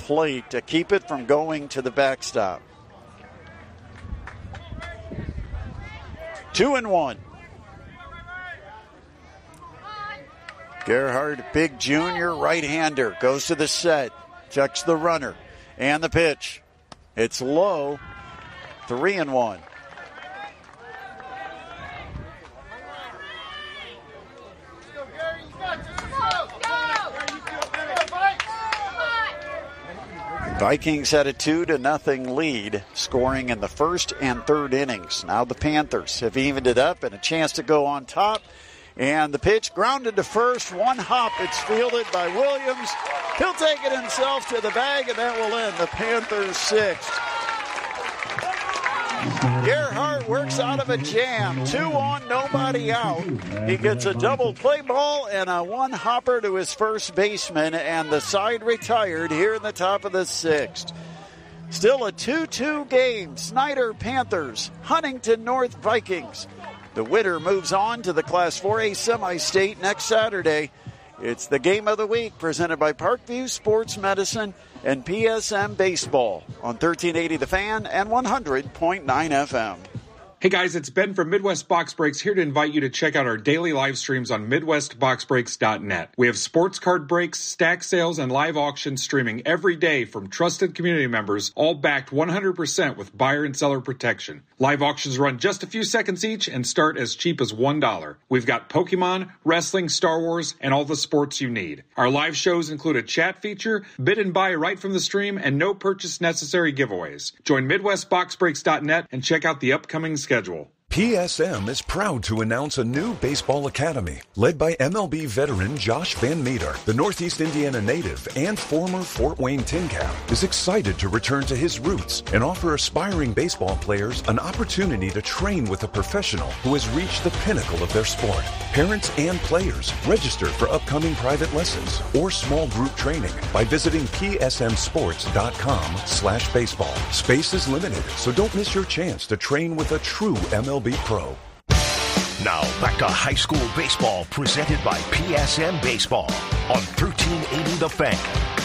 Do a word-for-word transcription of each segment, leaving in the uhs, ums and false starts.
plate to keep it from going to the backstop. Two and one. Gerhard, big junior right-hander, goes to the set, checks the runner, and the pitch. It's low, three and one. Vikings had a two to nothing lead, scoring in the first and third innings. Now the Panthers have evened it up and a chance to go on top. And the pitch grounded to first, one hop. It's fielded by Williams. He'll take it himself to the bag, and that will end the Panthers' sixth. Gerhardt works out of a jam. Two on, nobody out. He gets a double play ball and a one hopper to his first baseman, and the side retired here in the top of the sixth. Still a two two game. Snyder Panthers, Huntington North Vikings. The winner moves on to the Class four A semi-state next Saturday. It's the game of the week presented by Parkview Sports Medicine and P S M Baseball on thirteen eighty The Fan and one hundred point nine F M. Hey guys, it's Ben from Midwest Box Breaks here to invite you to check out our daily live streams on Midwest Box Breaks dot net. We have sports card breaks, stack sales, and live auctions streaming every day from trusted community members, all backed one hundred percent with buyer and seller protection. Live auctions run just a few seconds each and start as cheap as one dollar. We've got Pokemon, wrestling, Star Wars, and all the sports you need. Our live shows include a chat feature, bid and buy right from the stream, and no purchase necessary giveaways. Join Midwest Box Breaks dot net and check out the upcoming schedule. P S M is proud to announce a new baseball academy led by M L B veteran Josh Van Meter. The Northeast Indiana native and former Fort Wayne Tin Cap is excited to return to his roots and offer aspiring baseball players an opportunity to train with a professional who has reached the pinnacle of their sport. Parents and players register for upcoming private lessons or small group training by visiting P S M sports dot com slash baseball. Space is limited, so don't miss your chance to train with a true M L B pro. Now back to high school baseball presented by P S M Baseball on thirteen eighty The Fan.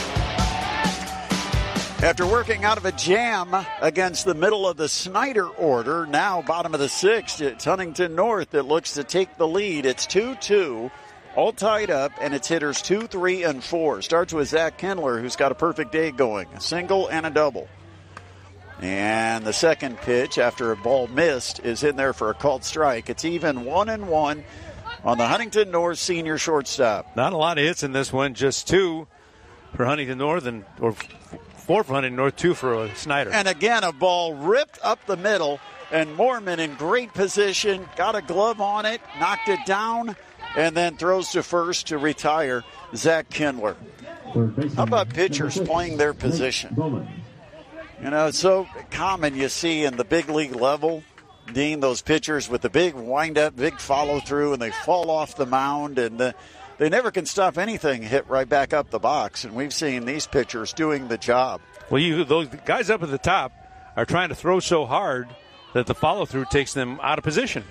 After working out of a jam against the middle of the Snyder order, now bottom of the sixth, it's Huntington North that looks to take the lead. It's two two, all tied up, and it's hitters two, three, and four. Starts with Zach Kindler, who's got a perfect day going, a single and a double. And the second pitch, after a ball missed, is in there for a called strike. It's even one and one on the Huntington North senior shortstop. Not a lot of hits in this one, just two for Huntington North, and or four for Huntington North, two for uh, Snyder. And again, a ball ripped up the middle, and Moorman in great position, got a glove on it, knocked it down, and then throws to first to retire Zach Kindler. How about pitchers playing their position? You know, it's so common you see in the big league level, Dean, those pitchers with the big wind-up, big follow-through, and they fall off the mound, and the, they never can stop anything hit right back up the box. And we've seen these pitchers doing the job. Well, you those guys up at the top are trying to throw so hard that the follow-through takes them out of position.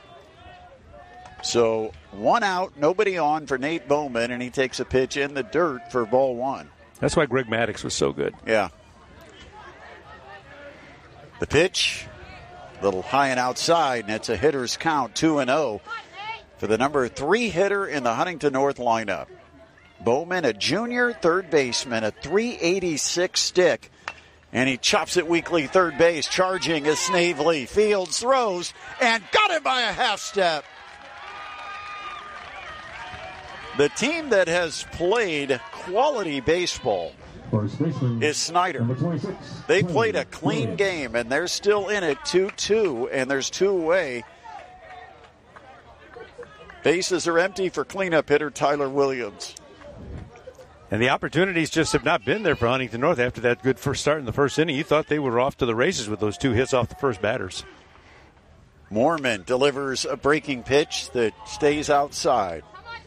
So one out, nobody on for Nate Bowman, and he takes a pitch in the dirt for ball one. That's why Greg Maddox was so good. Yeah. The pitch, a little high and outside, and it's a hitter's count, two and oh for the number three hitter in the Huntington North lineup. Bowman, a junior third baseman, a three eighty-six stick, and he chops it weakly third base, charging is Snavely. Fields throws, and got him by a half step. The team that has played quality baseball is Snyder. They played a clean game, and they're still in it two two, and there's two away. Bases are empty for cleanup hitter Tyler Williams. And the opportunities just have not been there for Huntington North after that good first start in the first inning. You thought they were off to the races with those two hits off the first batters. Moorman delivers a breaking pitch that stays outside.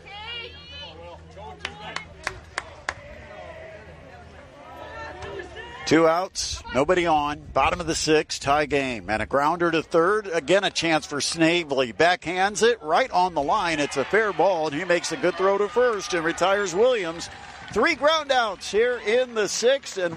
Two outs, nobody on, bottom of the sixth, tie game. And a grounder to third, again a chance for Snavely. Backhands it right on the line. It's a fair ball, and he makes a good throw to first and retires Williams. Three ground outs here in the sixth, and